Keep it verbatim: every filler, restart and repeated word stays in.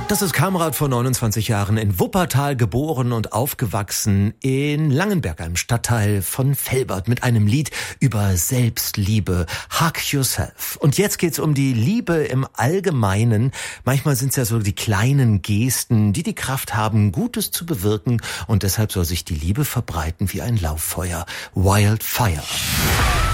Das ist Kamrat vor neunundzwanzig Jahren, in Wuppertal geboren und aufgewachsen, in Langenberg, einem Stadtteil von Velbert, mit einem Lied über Selbstliebe, Hug Yourself. Und jetzt geht's um die Liebe im Allgemeinen. Manchmal sind es ja so die kleinen Gesten, die die Kraft haben, Gutes zu bewirken, und deshalb soll sich die Liebe verbreiten wie ein Lauffeuer. Wildfire.